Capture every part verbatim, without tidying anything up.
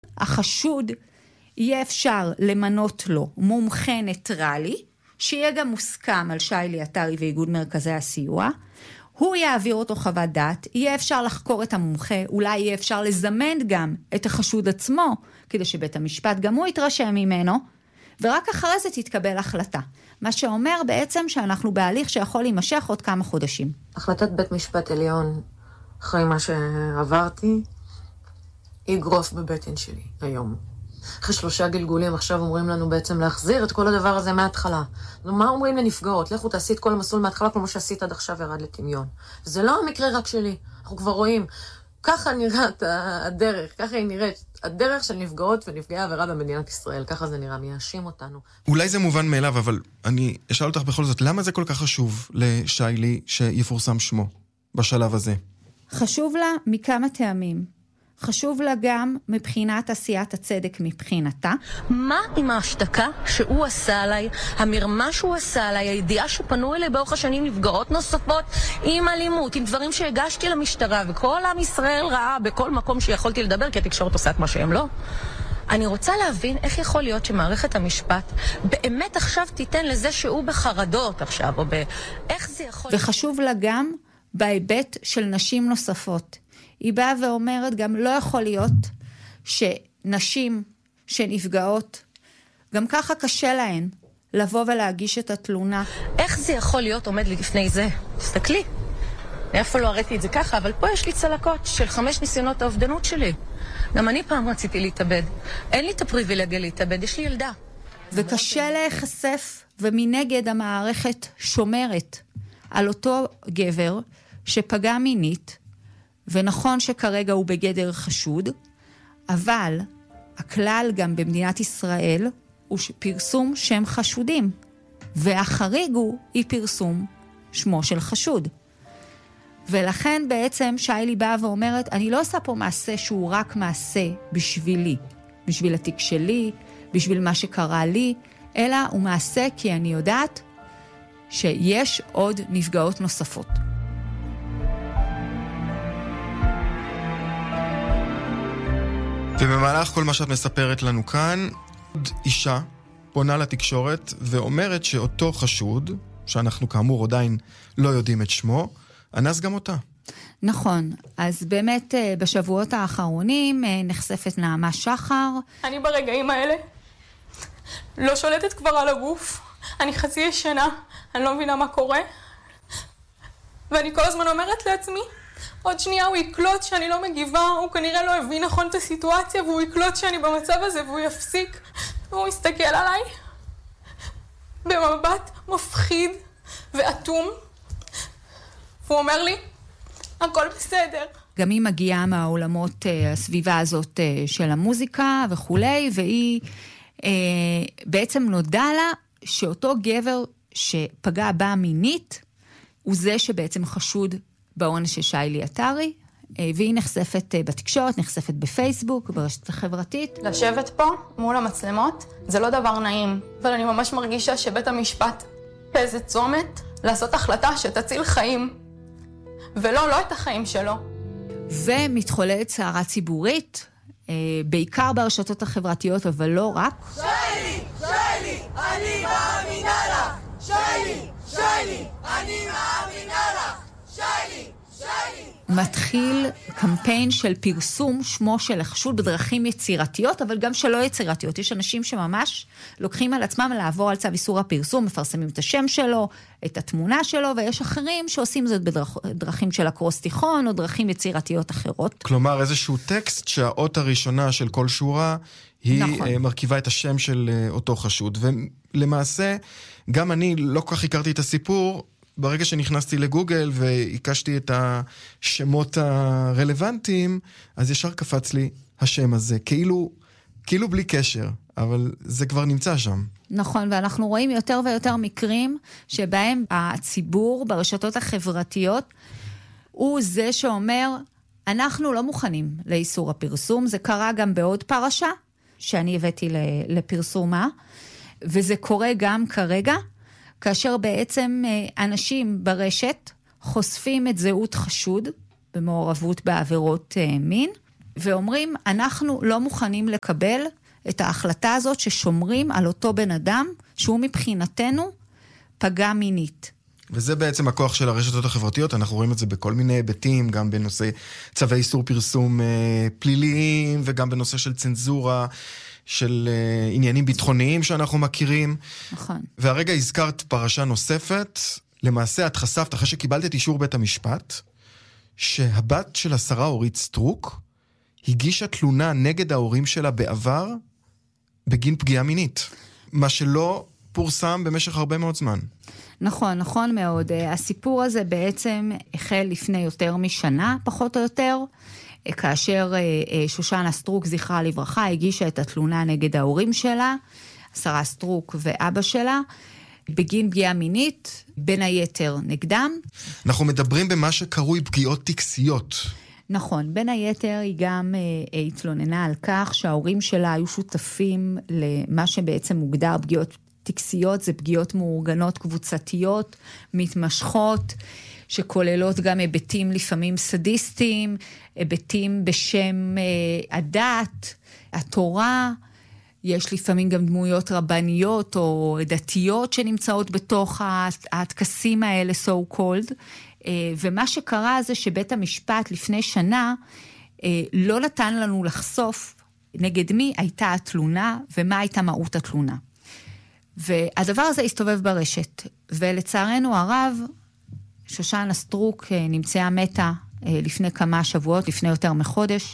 החשוד יהיה אפשר למנות לו מומחה ניטרלי, שיהיה גם מוסכם על שיילי עטרי ואיגוד מרכזי הסיוע, הוא יעביר אותו חוות דעת, יהיה אפשר לחקור את המומחה, אולי יהיה אפשר לזמן גם את החשוד עצמו, כדי שבית המשפט גם הוא יתרשם ממנו, ורק אחרי זה תתקבל החלטה. מה שאומר בעצם שאנחנו בהליך שיכול להימשך עוד כמה חודשים. החלטת בית משפט עליון, אחרי מה שעברתי, היא גרוף בבטן שלי היום. אחרי שלושה גלגולים עכשיו אומרים לנו בעצם להחזיר את כל הדבר הזה מההתחלה. מה אומרים לנפגעות? לכו תעשי את כל המסלול מההתחלה, כל מה שעשית עד עכשיו ירד לטמיון. זה לא המקרה רק שלי. אנחנו כבר רואים, ככה נראית הדרך, ככה היא נראית, הדרך של נפגעות ונפגעי עבירה במדינת ישראל. ככה זה נראה, מייאשים אותנו. אולי זה מובן מאליו, אבל אני אשאל אותך בכל זאת, למה זה כל כך חשוב לשיילי שיפורסם שמו בשלב הזה? חשוב לה מכמה טעמים. חשוב לה גם מבחינת עשיית הצדק מבחינתה. מה עם ההשתקה שהוא עשה עליי, המרמה שהוא עשה עליי, הידיעה שפנו אליי באורך השנים נפגעות נוספות עם אלימות, עם דברים שהגשתי למשטרה, וכל עם ישראל ראה בכל מקום שיכולתי לדבר, כי התקשורת עושה את מה שהם לא. אני רוצה להבין איך יכול להיות שמערכת המשפט באמת עכשיו תיתן לזה שהוא בחרדות עכשיו, או באיך זה יכול... וחשוב לה גם בהיבט של נשים נוספות. היא באה ואומרת גם לא יכול להיות שנשים שנפגעות, גם ככה קשה להן לבוא ולהגיש את התלונה. איך זה יכול להיות עומד לי לפני זה? תסתכלי, איפה לא הראיתי את זה ככה, אבל פה יש לי צלקות של חמש ניסיונות האובדנות שלי. גם אני פעם רציתי להתאבד. אין לי את הפריבילגיה להתאבד, יש לי ילדה. וקשה להיחשף, ומנגד המערכת שומרת על אותו גבר שפגע מינית, ונכון שכרגע הוא בגדר חשוד, אבל הכלל גם במדינת ישראל הוא פרסום שם חשודים, והחריג הוא אי פרסום שמו של חשוד. ולכן בעצם שיילי באה ואומרת, אני לא עושה פה מעשה שהוא רק מעשה בשבילי, בשביל התיק שלי, בשביל מה שקרה לי, אלא הוא מעשה כי אני יודעת שיש עוד נפגעות נוספות. ובמהלך כל מה שאת מספרת לנו כאן, עוד אישה פונה לתקשורת ואומרת שאותו חשוד, שאנחנו כאמור עדיין לא יודעים את שמו, אנס גם אותה. נכון, אז באמת בשבועות האחרונים נחשפת נעמה שחר. אני ברגעים האלה לא שולטת כבר על הגוף, אני חצי ישנה, אני לא מבינה מה קורה, ואני כל הזמן אומרת לעצמי, עוד שנייה הוא יקלוט שאני לא מגיבה, הוא כנראה לא הבין נכון את הסיטואציה, והוא יקלוט שאני במצב הזה, והוא יפסיק, והוא מסתכל עליי במבט מפחיד ואטום, והוא אומר לי, הכל בסדר. גם היא מגיעה מהעולמות, הסביבה הזאת של המוזיקה וכולי, והיא בעצם נודע לה שאותו גבר שפגע בה מינית, הוא זה שבעצם חשוד בעונש של שיילי עטרי, והיא נחשפת בתקשורת, נחשפת בפייסבוק, ברשת החברתית. לשבת פה מול המצלמות זה לא דבר נעים, אבל אני ממש מרגישה שבית המשפט באיזה צומת לעשות החלטה שתציל חיים, ולא, לא את החיים שלו. ומתחוללת סערה ציבורית, בעיקר ברשתות החברתיות, אבל לא רק. שיילי, שיילי, אני מאמינה לך! שיילי, שיילי, אני מאמינה לך! שיילי, שיילי. מתחיל קמפיין של פרסום שמו של החשוד בדרכים יצירתיות, אבל גם שלא יצירתיות. יש אנשים שממש לוקחים על עצמם לעבור על צו איסור הפרסום, מפרסמים את השם שלו, את התמונה שלו, ויש אחרים שעושים זאת בדרכים של הקרוס תיכון, או דרכים יצירתיות אחרות. כלומר, איזשהו טקסט שהאות הראשונה של כל שורה, היא נכון. מרכיבה את השם של אותו חשוד. ולמעשה, גם אני לא כל כך הכרתי את הסיפור, ברגע שנכנסתי לגוגל והקשתי את השמות הרלוונטיים, אז ישר קפץ לי השם הזה, כאילו, כאילו בלי קשר, אבל זה כבר נמצא שם. נכון, ואנחנו רואים יותר ויותר מקרים שבהם הציבור ברשתות החברתיות הוא זה שאומר, אנחנו לא מוכנים לאיסור הפרסום, זה קרה גם בעוד פרשה שאני הבאתי לפרסומה, וזה קורה גם כרגע, כאשר בעצם אנשים ברשת חושפים את זהות חשוד במעורבות בעבירות מין, ואומרים, אנחנו לא מוכנים לקבל את ההחלטה הזאת ששומרים על אותו בן אדם, שהוא מבחינתנו פגע מינית. וזה בעצם הכוח של הרשתות החברתיות, אנחנו רואים את זה בכל מיני היבטים, גם בנושא צווי איסור פרסום אה, פליליים, וגם בנושא של צנזורה, של אה, עניינים ביטחוניים שאנחנו מכירים. נכון. והרגע הזכרת פרשה נוספת, למעשה את חשפת, אחרי שקיבלת את אישור בית המשפט, שהבת של השרה אורית סטרוק, הגישה תלונה נגד ההורים שלה בעבר, בגין פגיעה מינית. מה שלא פורסם במשך הרבה מאוד זמן. נכון, נכון מאוד. הסיפור הזה בעצם החל לפני יותר משנה, פחות או יותר, כאשר שושנה סטרוק, זכרה לברכה, הגישה את התלונה נגד ההורים שלה, השרה סטרוק ואבא שלה, בגין פגיעה מינית, בין היתר נגדם. אנחנו מדברים במה שקרוי פגיעות טקסיות. נכון, בין היתר היא גם אה, התלוננה על כך שההורים שלה היו שותפים למה שבעצם מוגדר פגיעות טקסיות, זה פגיעות מאורגנות קבוצתיות, מתמשכות, שכוללות גם היבטים לפעמים סדיסטיים, היבטים בשם אה, הדת, התורה, יש לפעמים גם דמויות רבניות או דתיות שנמצאות בתוך הטקסים האלה, so called, ומה שקרה זה שבית המשפט לפני שנה לא נתן לנו לחשוף נגד מי הייתה התלונה ומה הייתה מהות התלונה. והדבר הזה הסתובב ברשת, ולצערנו הרב, שושנה סטרוק נמצאה מתה לפני כמה שבועות, לפני יותר מחודש,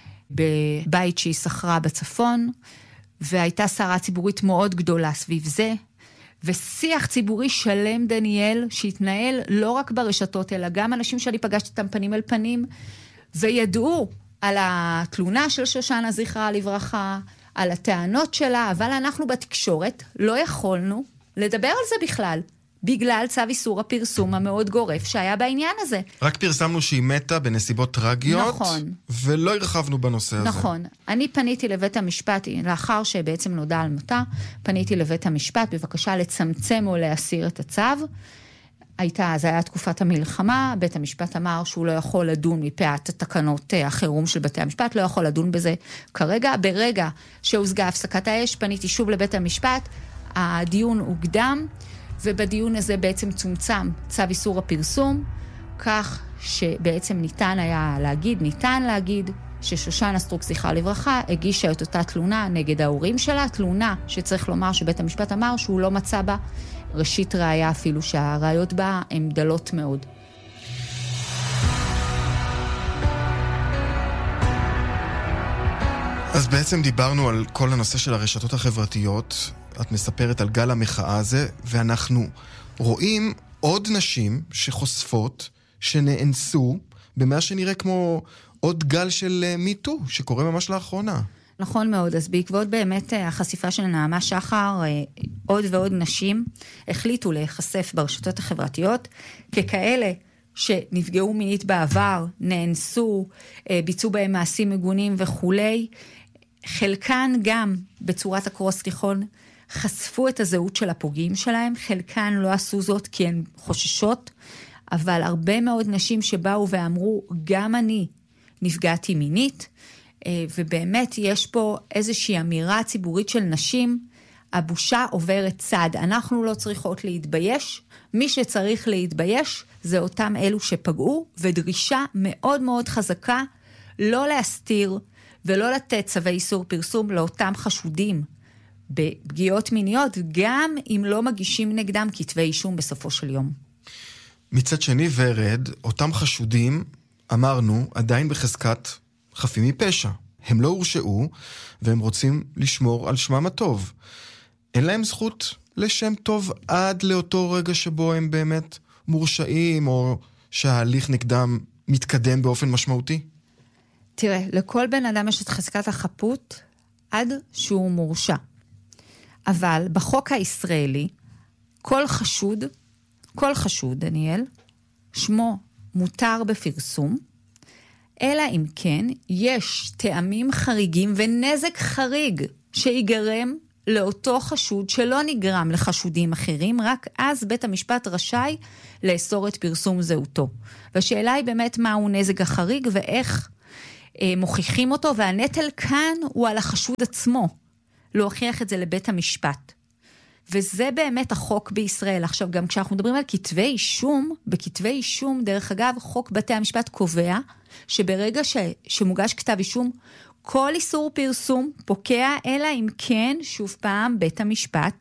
בבית שהיא שכרה בצפון, והייתה סערה ציבורית מאוד גדולה סביב זה, ושיח ציבורי שלם, דניאל, שהתנהל לא רק ברשתות, אלא גם אנשים שאני פגשתי אותם פנים אל פנים, וידעו על התלונה של שושנה זכרה לברכה, על הטענות שלה, אבל אנחנו בתקשורת לא יכולנו לדבר על זה בכלל, בגלל צו איסור הפרסום המאוד גורף שהיה בעניין הזה. רק פרסמנו שהיא מתה בנסיבות טרגיות, נכון. ולא הרחבנו בנושא הזה. נכון. אני פניתי לבית המשפט, לאחר שבעצם נודע על מותה, פניתי לבית המשפט, בבקשה לצמצם או להסיר את הצו. הייתה, זה היה תקופת המלחמה, בית המשפט אמר שהוא לא יכול לדון מפאת התקנות החירום של בתי המשפט, לא יכול לדון בזה כרגע. ברגע שהושגה הפסקת האש, פניתי שוב לבית המשפט, הדיון הוקדם, ובדיון הזה בעצם צומצם צו איסור הפרסום, כך שבעצם ניתן היה להגיד, ניתן להגיד, ששושנה סטרוק זכרה לברכה הגישה את אותה תלונה נגד ההורים שלה, תלונה שצריך לומר שבית המשפט אמר שהוא לא מצא בה ראשית ראיה, אפילו שהראיות בה הן דלות מאוד. אז בעצם דיברנו על כל הנושא של הרשתות החברתיות, את מספרת על גל המחאה הזה, ואנחנו רואים עוד נשים שחושפות, שנאנסו, במה שנראה כמו עוד גל של מיטו, שקורה ממש לאחרונה. נכון מאוד, אז בעקבות באמת החשיפה של נעמה שחר, עוד ועוד נשים החליטו להיחשף ברשתות החברתיות, ככאלה שנפגעו מינית בעבר, נאנסו, ביצעו בהם מעשים מגונים וכולי, חלקן גם בצורת הקרוס תיכון, חשפו את הזהות של הפוגעים שלהם, חלקן לא עשו זאת כי הן חוששות, אבל הרבה מאוד נשים שבאו ואמרו, גם אני נפגעתי מינית, ובאמת יש פה איזושהי אמירה ציבורית של נשים, הבושה עוברת צד, אנחנו לא צריכות להתבייש, מי שצריך להתבייש זה אותם אלו שפגעו, ודרישה מאוד מאוד חזקה לא להסתיר ולא לתת צווי איסור פרסום לאותם חשודים בפגיעות מיניות, גם אם לא מגישים נגדם כתבי אישום בסופו של יום. מצד שני ורד, אותם חשודים, אמרנו, עדיין בחזקת חפים מפשע. הם לא הורשעו, והם רוצים לשמור על שמם הטוב. אין להם זכות לשם טוב עד לאותו רגע שבו הם באמת מורשעים, או שההליך נגדם מתקדם באופן משמעותי? תראה, לכל בן אדם יש את חזקת החפות עד שהוא מורשע. אבל בחוק הישראלי, כל חשוד, כל חשוד, דניאל, שמו מותר בפרסום, אלא אם כן יש טעמים חריגים ונזק חריג שיגרם לאותו חשוד שלא נגרם לחשודים אחרים, רק אז בית המשפט רשאי לאסור את פרסום זהותו. והשאלה היא באמת מהו נזק החריג ואיך מוכיחים אותו, והנטל כאן הוא על החשוד עצמו, להוכיח את זה לבית המשפט. וזה באמת החוק בישראל. עכשיו, גם כשאנחנו מדברים על כתבי אישום, בכתבי אישום, דרך אגב, חוק בתי המשפט קובע, שברגע ש, שמוגש כתב אישום, כל איסור פרסום פוקע, אלא אם כן, שוב פעם, בית המשפט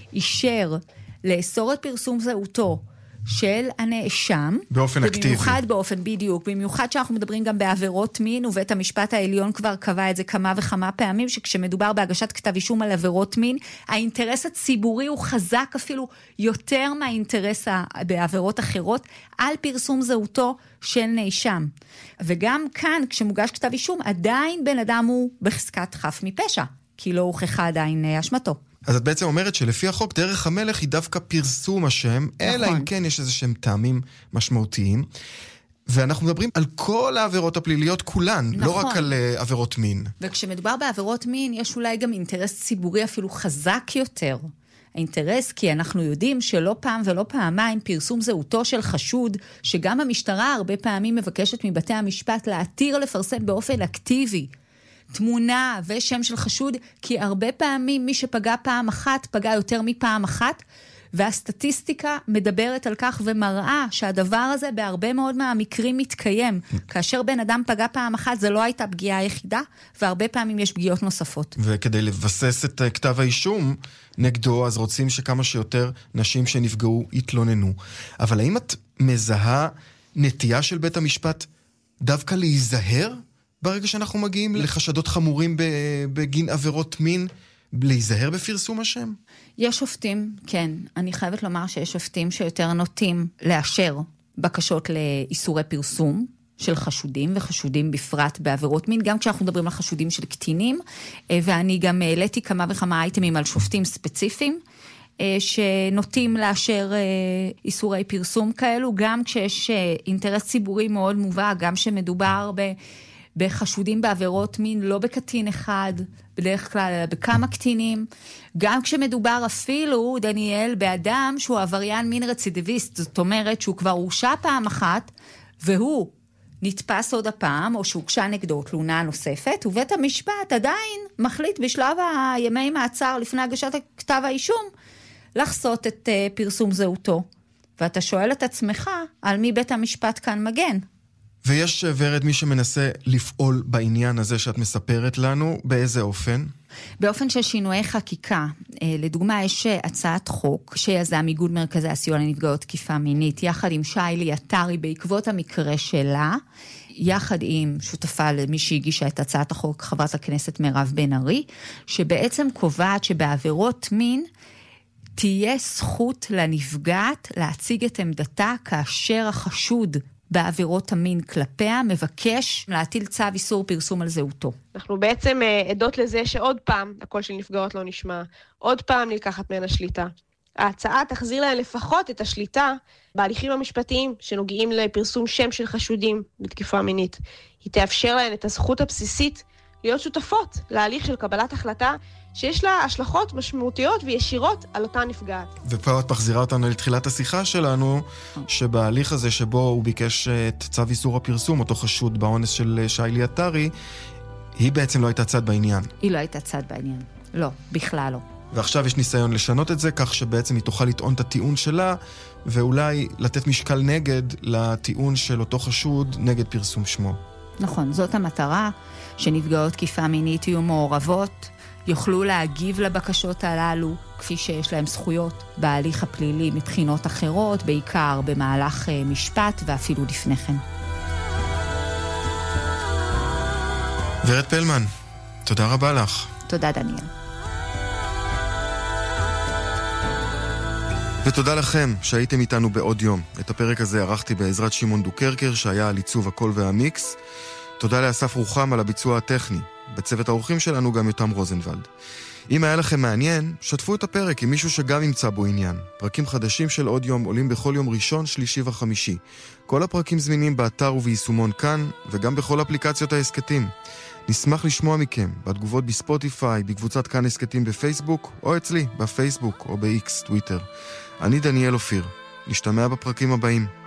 אישר לאסור את פרסום זהותו של הנאשם. באופן אקטיבי. במיוחד באופן, בדיוק. במיוחד שאנחנו מדברים גם בעבירות מין, ובית המשפט העליון כבר קבע את זה כמה וכמה פעמים, שכשמדובר בהגשת כתב אישום על עבירות מין, האינטרס הציבורי הוא חזק אפילו יותר מהאינטרס בעבירות אחרות, על פרסום זהותו של נאשם. וגם כאן, כשמוגש כתב אישום, עדיין בן אדם הוא בחזקת חף מפשע, כי לא הוכחה עדיין אשמתו. אז את בעצם אומרת שלפי החוק דרך המלך היא דווקא פרסום השם, נכון. אלא אם כן יש איזה שהם טעמים משמעותיים. ואנחנו מדברים על כל העבירות הפליליות כולן, נכון. לא רק על uh, עבירות מין. וכשמדובר בעבירות מין יש אולי גם אינטרס ציבורי אפילו חזק יותר. האינטרס כי אנחנו יודעים שלא פעם ולא פעמיים פרסום זהותו של חשוד, שגם המשטרה הרבה פעמים מבקשת מבתי המשפט להתיר לפרסם באופן אקטיבי, תמונה ושם של חשוד, כי הרבה פעמים מי שפגע פעם אחת, פגע יותר מפעם אחת, והסטטיסטיקה מדברת על כך ומראה שהדבר הזה בהרבה מאוד מהמקרים מתקיים. כאשר בן אדם פגע פעם אחת, זה לא הייתה פגיעה היחידה, והרבה פעמים יש פגיעות נוספות. וכדי לבסס את כתב האישום נגדו, אז רוצים שכמה שיותר נשים שנפגעו יתלוננו. אבל האם את מזהה נטייה של בית המשפט דווקא להיזהר? ברגע שאנחנו מגיעים לחשדות חמורים בגין עבירות מין, להיזהר בפרסום השם? יש שופטים, כן. אני חייבת לומר שיש שופטים שיותר נוטים לאשר בקשות לאיסורי פרסום של חשודים, וחשודים בפרט בעבירות מין, גם כשאנחנו מדברים על חשודים של קטינים, ואני גם העליתי כמה וכמה אייטמים על שופטים ספציפיים, שנוטים לאשר איסורי פרסום כאלו, גם כשיש אינטרס ציבורי מאוד מובהק, גם שמדובר ב... בחשודים בעבירות מין, לא בקטין אחד, בדרך כלל, אלא בכמה קטינים. גם כשמדובר אפילו, דניאל, באדם שהוא עבריין מין רצידיביסט, זאת אומרת שהוא כבר הורשע פעם אחת, והוא נתפס עוד הפעם, או שהוגשה נגדו תלונה נוספת, ובית המשפט עדיין מחליט בשלב הימי מעצר, לפני הגשת כתב האישום, לחסות את uh, פרסום זהותו. ואתה שואל את עצמך, על מי בית המשפט כאן מגן? ויש ורד מי שמנסה לפעול בעניין הזה שאת מספרת לנו, באיזה אופן? באופן של שינויי חקיקה. לדוגמה, יש הצעת חוק שיזם איגוד מרכזי הסיוע לנפגעות תקיפה מינית, יחד עם שיילי עטרי בעקבות המקרה שלה, יחד עם שותפה למי שהגישה את הצעת החוק, חברת הכנסת מירב בן ארי, שבעצם קובעת שבעבירות מין תהיה זכות לנפגעת להציג את עמדתה כאשר החשוד בעבירות המין כלפיה, מבקש להטיל צו איסור פרסום על זהותו. אנחנו בעצם עדות לזה שעוד פעם הקול של נפגעות לא נשמע, עוד פעם נלקחת מהן השליטה. ההצעה תחזיר להן לפחות את השליטה בהליכים המשפטיים שנוגעים לפרסום שם של חשודים בתקיפה מינית. היא תאפשר להן את הזכות הבסיסית להיות שותפות להליך של קבלת החלטה שיש לה השלכות משמעותיות וישירות על אותה נפגעת. ופה את מחזירה אותנו לתחילת השיחה שלנו, שבהליך הזה שבו הוא ביקש את צו איסור הפרסום, אותו חשוד באונס של שיילי עטרי, היא בעצם לא הייתה צד בעניין. היא לא הייתה צד בעניין. לא, בכלל לא. ועכשיו יש ניסיון לשנות את זה, כך שבעצם היא תוכל לטעון את הטיעון שלה, ואולי לתת משקל נגד לטיעון של אותו חשוד נגד פרסום שמו. נכון, זאת המטרה, שנפגעות תקיפה מינית יהיו מעורבות, יוכלו להגיב לבקשות הללו, כפי שיש להם זכויות בהליך הפלילי מבחינות אחרות, בעיקר במהלך משפט ואפילו לפני כן. ורד פלמן, תודה רבה לך. תודה דניאל. ותודה לכם שהייתם איתנו בעוד יום. את הפרק הזה ערכתי בעזרת שמעון דוקרקר, שהיה על עיצוב הקול והמיקס. תודה לאסף רוחם על הביצוע הטכני. בצוות האורחים שלנו גם יותם רוזנבלד. אם היה לכם מעניין, שתפו את הפרק עם מישהו שגם ימצא בו עניין. פרקים חדשים של עוד יום עולים בכל יום ראשון, שלישי וחמישי. כל הפרקים זמינים באתר וביישומון כאן, וגם בכל אפליקציות העסקתים. נשמח לשמוע מכם בתגובות בספוטיפיי, בקבוצת כאן עסקתים בפייסבוק, או אצלי, בפייסבוק או ב-X, טוויטר. אני דניאל אופיר. נשתמע בפרקים הבאים.